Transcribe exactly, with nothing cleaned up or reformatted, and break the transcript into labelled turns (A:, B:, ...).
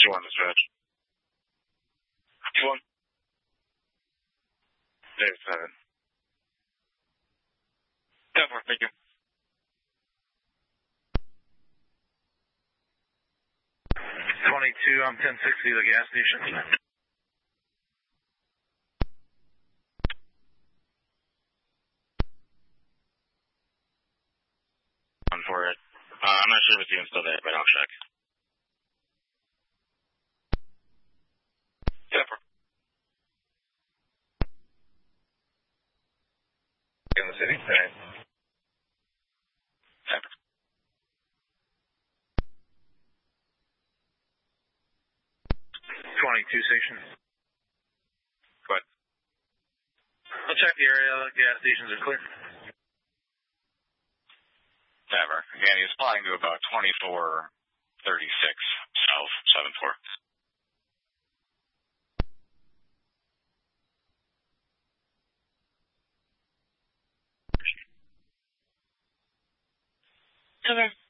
A: two one dispatch. two one. David seven. ten four, thank you.
B: twenty-two, I'm ten sixty, the gas station.
A: On for it. Uh, I'm not sure if it's even still there, but I'll check. ten four.
B: In the city? Okay.
A: ten four.
B: twenty-two station.
A: Go ahead.
B: I'll check the area. Gas stations are clear.
A: Never. Again, he's flying to about twenty-four thirty-six south, seven four.
C: Okay.